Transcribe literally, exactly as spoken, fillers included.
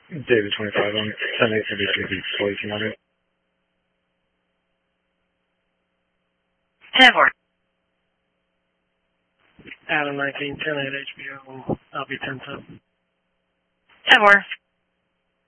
David twenty-five on ten eight thirty-three beats, please, you want it? ten four. Adam nineteen, ten eight H B O, I'll be ten seven. ten four.